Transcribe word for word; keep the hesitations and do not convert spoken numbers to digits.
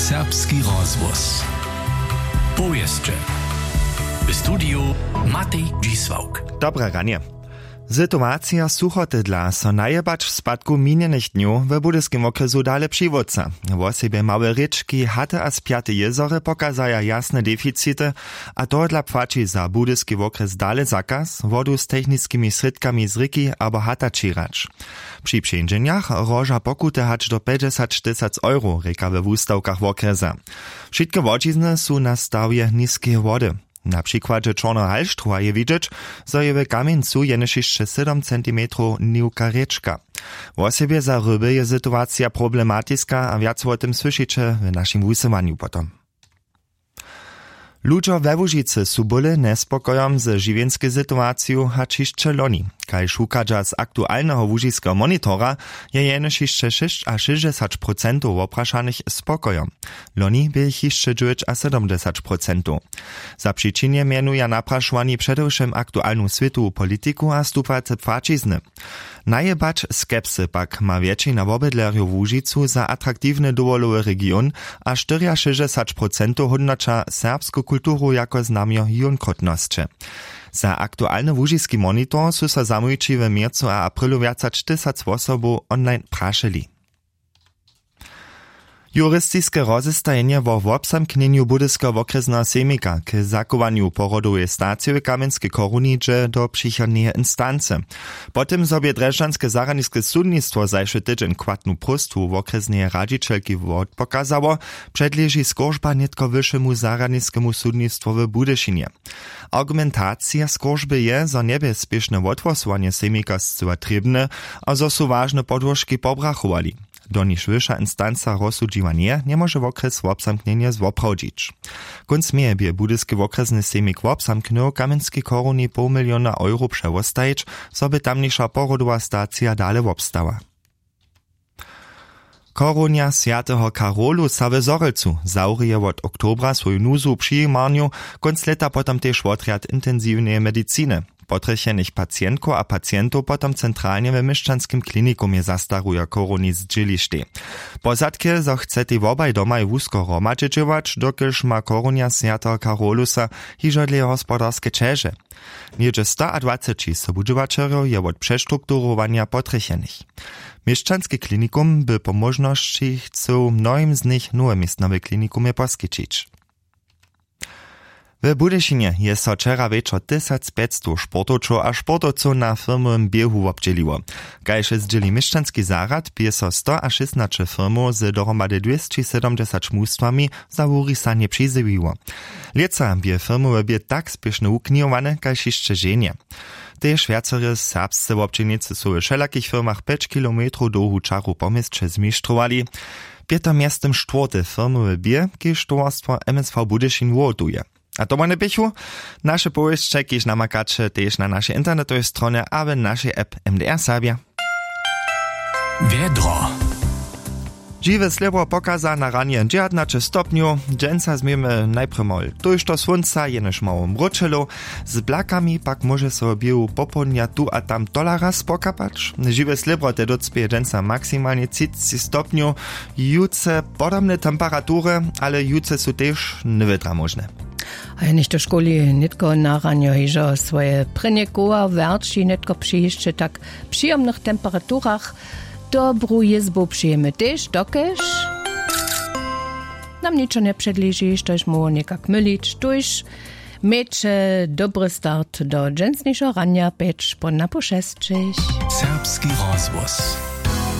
Serbski rozhłos. Powieszcze. W studiu Matej Dzisłauk. Dobra ranie. Sytuacja suchotydla so najebacz w spadku minionych dniów w budyskim okresu dale przywódca. W sobie małe ryczki, haty a spiate jezory pokazaja jasne deficity, a to dla płaci za budyski okres dale zakaz, wodu z technickimi sredkami z ryki albo hata čirać. Przy przyjęciach roża pokute hacz do pięćdziesiąt tysięcy euro, reka we wustawkach w okresa. Wszystkie wodzizny są na stawie niskie wody. Na przykładzie Czorno Halštruha je widzieć, że je w kamieńcu jenoż jeszcze siedem centimetrów niuka ryczka. W osobie za ryby je sytuacja problematyczna, a więcej o tym słyszycie w naszym wysłaniu potom. Ludzie we Łužicy su byli nespokojom z żywienską sytuacją, hacz jeszcze loni. Kaj szukadża z aktualnego łužiskiego monitora je jenoż jeszcze sześć a sześćdziesiąt procent opraszanych spokojom. Loni by ich jeszcze dziewięć a siedemdziesiąt procent. Za przyczynie mianuje napraszowani przedewszym aktualną światową polityku a stupace płacizny. Najebacz skepsy pak ma większość obydlerju w Łužicu za atraktivny dowolowy region, a sześćdziesiąt procent hodnocza serbską kulturu jako znamio jąkrotności. Za aktualny łužiski monitor su so zamójči w miercu a aprilu więcej tysiąc osobów online praszyli. Juristiskie rozestajenie wo wobsamknieniu budyskiego okresnego semika k zakowaniu porodowej stacji w Kamenskiej Korunidze do przychodnej instance. Potem sobie Drežďanske zahranične sudnictwo zajszy tydzień kładnu prostu w okresnej radzicielki pokazało, przedleży skorżba netko wyższemu zahraničnemu sudnictwu w Budyszynie. Argumentacja skorżby je, że niebezpieczne odwosowanie semika zcela trebne, a że su ważne podłożki pobrachowali. Do niż wyższa instanca rozsudziła nie, nie może w okres wobsamknienia zwoprawdzić. Kunc mieje bie budyski okresny semik wobsamknął Kamenskiej Korunie pół miliona euro przewostajić, so by tamniejsza porodowa stacja dale wobstała. Korunia Świętego Karolusa w Zorelcu zaurije od oktobra swoju nuzu przyjmarniu, konc leta potom też odriad intensywnej medycyny. Potrechenych pacjentko a pacjentów potom centralnie w mieszczanskim klinikumie zastaruje koroni z dźilište. Pozadkie, zo chcete wobaj domaj wúzko romadžeđować, dokelž ma Korunia Świętego Karolusa hižodle hospodarskie čeže. Niedzie sto dwadzieścia sobudžovačerjo je od przestrukturowania potrechenych. Mieszczanski klinikum by po możności chcą mnohim z nich nowe miejscowe klinikumie poskyčić. W Budyszynie je so wczera wieczor tysiąc pięćset sportowców a sportowców na firmowym biehu obdzieliło. Kajże zdzieli mieszczanski zarad, bie so sto a szesnaście firmów z dohromady dwieście siedemdziesiąt mustwami za urisanie przyzywiło. Lieca bie firmowe bie tak spieszne uknijowane, kajż jeszcze żenie. Tež viacerí serbscy občinníci sú v všelakých firmách pięć kilometrów dłuhu czaru pomiestrze zmistrowali. Pięto miastem czwarte firmowe bie, kiež towarstwo M S V Budyszyn wotuje. A to nie bychu? Nasze powieści kiež namakacze też na naszej internetowej stronie, a w naszej app M D R Serbia. Wiedro. Žiwe slebo pokaza na ranie dziewiętnaście stopniu, dżęca zmiemy najprymol. Tuż to słońca jenoż mało mročelo, z blakami pak może sobie popodnia tu a tam dolara spokapać. Žiwe slebo te docpie dżęca maksymalnie trzydzieści stopniu, juce podobne temperatury, ale juce są też niewytra możne. A ja nicht do szkoli nitko na ranio hižo swoje prynikowa werči nitko przyjeżdżę tak przyjemnych temperaturach. Dobrú jezbu przyjemy też, dokež nam niczo nie przedleży, tož mu niekak mylić, tož meče dobry start do dżęsniejszego rania, pecz po na po šestčich. Serbski rozhłos.